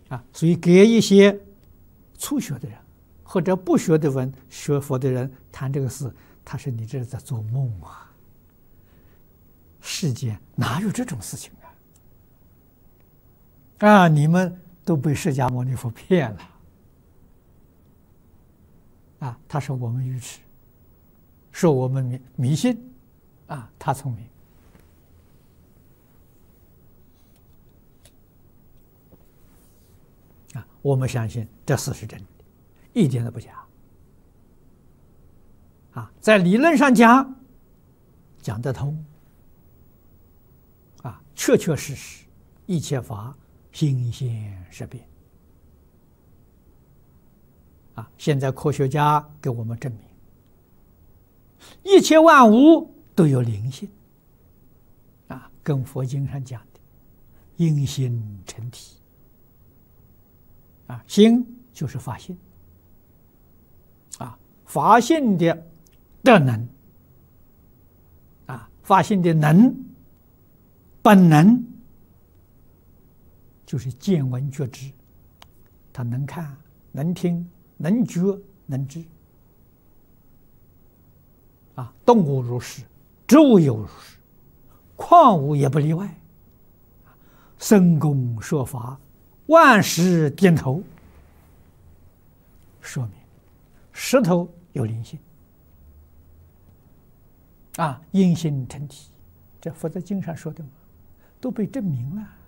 所以给一些初学的人或者不学的人、学佛的人谈这个事，他说你这是在做梦啊！世间哪有这种事情啊？你们都被释迦牟尼佛骗了他说我们愚痴，说我们迷信他聪明我们相信这事是真的，一点都不假在理论上讲得通确确实实，一切法心现识变现在科学家给我们证明，一切万物都有灵性跟佛经上讲的因心成体心就是法性法性的能法性的本能就是见闻觉知，他能看能听能觉能知动物如是，植物有如是，矿物也不例外僧公说法，万事点头，说明石头有灵性因心成体，这佛在经上说的嘛，都被证明了。